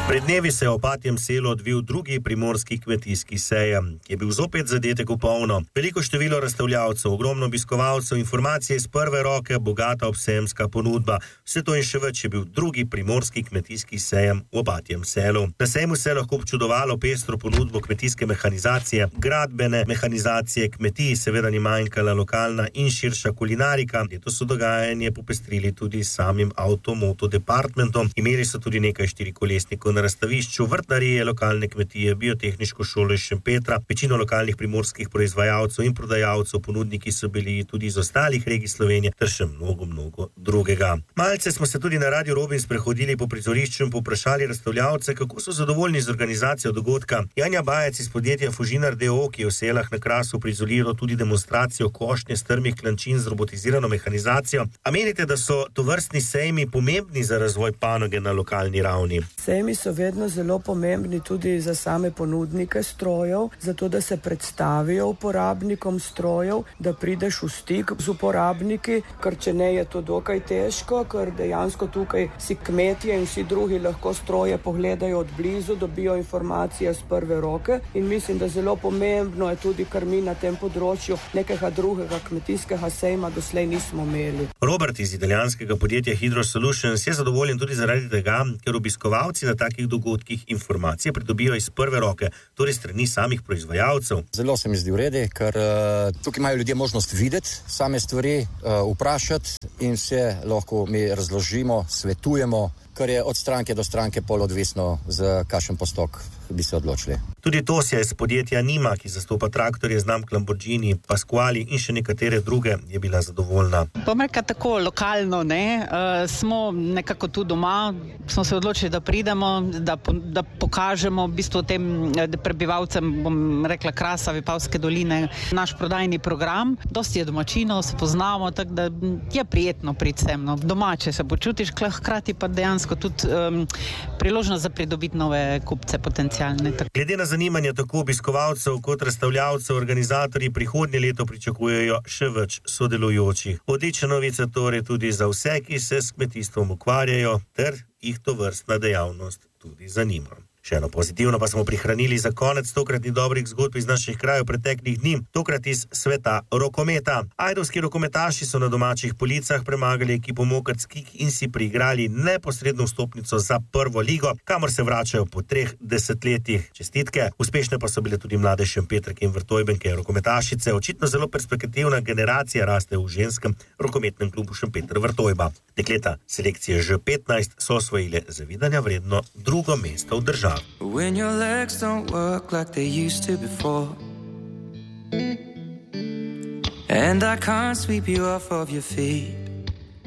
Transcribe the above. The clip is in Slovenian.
Pred dnevi se je v Opatjem selu odvil drugi primorski kmetijski sejem, ki je bil zopet zadetek v polno. Veliko število razstavljavcev, ogromno obiskovalcev, informacije iz prve roke, bogata obsejemska ponudba. Vse to in še več je bil drugi primorski kmetijski sejem v Opatjem selu. Na sejmu se je lahko občudovalo pestro ponudbo kmetijske mehanizacije, gradbene mehanizacije kmetij, seveda ni manjkala lokalna in širša kulinarika. Letos so dogajanje popestrili tudi samim Automoto departmentom. Imeli so tudi nekaj štirikolesnikov na razstavišču, vrtnarije, lokalne kmetije, biotehniško šolo iz Šempetra, večino lokalnih primorskih proizvajalcev in prodajalcev, ponudniki so bili tudi iz ostalih regij Slovenije, ter še mnogo drugega. Malce smo se tudi na Radio Robin sprehodili po prizorišču in povprašali razstavljavce, kako so zadovoljni z organizacijo dogodka. Janja Bajec iz podjetja Fužinar d.o.o., ki je v Selah na Krasu prizorilo tudi demonstracijo košnje strmih klančin z robotizirano mehanizacijo. A menite, da so tovrstni sejmi pomembni za razvoj panoge na lokalni ravni? Sejmi so vedno zelo pomembni tudi za same ponudnike strojev, zato da se predstavijo uporabnikom strojev, da prideš v stik z uporabniki, ker če ne je to dokaj težko, ker dejansko tukaj si kmetje in vsi drugi lahko stroje pogledajo od blizu, dobijo informacije z prve roke in mislim, da zelo pomembno je tudi, ker mi na tem področju nekega drugega kmetijskega sejma doslej nismo imeli. Robert iz italijanskega podjetja Hydro Solutions je zadovoljen tudi zaradi tega, ker obiskovalci na takih dogodkih informacije pridobijo iz prve roke, torej strani samih proizvajalcev. Zelo se mi zdi v redu, ker tukaj imajo ljudje možnost videti same stvari, vprašati in vse lahko mi razložimo, svetujemo, kar je od stranke do stranke pol odvisno, za kakšen postok bi se odločili. Tudi Tosja iz podjetja Nima, ki zastopa traktorje znamk Lamborghini, Pasquali in še nekatere druge, je bila zadovoljna. Pomerka tako lokalno, smo nekako tu doma, smo se odločili, da pridemo, da pokažemo v bistvu tem prebivalcem, bom rekla, Krasa, Vipavske doline, naš prodajni program. Dosti je domačinov, se poznamo, tako da je prijetno priti sem. Domače se počutiš, hkrati pa dejansko tudi priložnost za pridobiti nove kupce potencialne. Glede na zanimanje tako obiskovalcev kot razstavljavcev, organizatorji prihodnje leto pričakujejo še več sodelujočih. Odlična novica torej tudi za vse, ki se s kmetijstvom ukvarjajo, ter jih tovrstna dejavnost tudi zanima. Še eno pozitivno pa smo prihranili za konec tokratnih dobrih zgodb iz naših krajev preteklih dni, tokrat iz sveta rokometa. Ajdovski rokometaši so na domačih policah premagali ekipo Mokrc Kik in si priigrali neposredno vstopnico za prvo ligo, kamor se vračajo po 3 desetletjih. Čestitke, uspešne pa so bile tudi mlade Šempetrke in Vrtojbenke. Rokometašice, očitno zelo perspektivna generacija, raste v ženskem rokometnem klubu Šempeter Vrtojba. Dekleta selekcije Ž15 so osvojile zavidanja vredno drugo mesto v državi. When your legs don't work like they used to before, and I can't sweep you off of your feet,